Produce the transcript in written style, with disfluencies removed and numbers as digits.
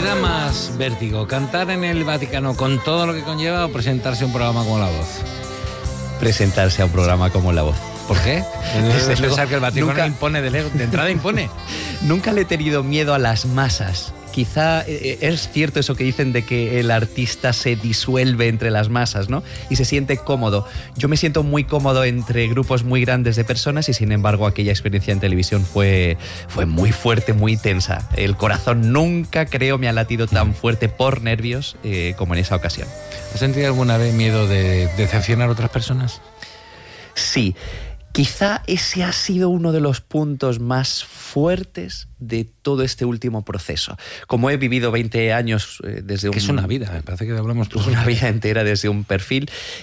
da más vértigo? ¿Cantar en el Vaticano con todo lo que conlleva o presentarse a un programa como La Voz? Presentarse a un programa como La Voz. ¿Por qué? Desde luego, Pensar que el Vaticano nunca- impone de entrada impone. Nunca le he tenido miedo a las masas. Quizá es cierto eso que dicen de que el artista se disuelve entre las masas, ¿no? Y se siente cómodo. Yo me siento muy cómodo entre grupos muy grandes de personas y sin embargo aquella experiencia en televisión fue muy fuerte, muy tensa. El corazón nunca, creo, me ha latido tan fuerte por nervios como en esa ocasión. ¿Has sentido alguna vez miedo de decepcionar a otras personas? Sí. Quizá ese ha sido uno de los puntos más fuertes de todo este último proceso. Como he vivido 20 años desde Que es una vida, me parece que hablamos tú. una vida entera desde un perfil,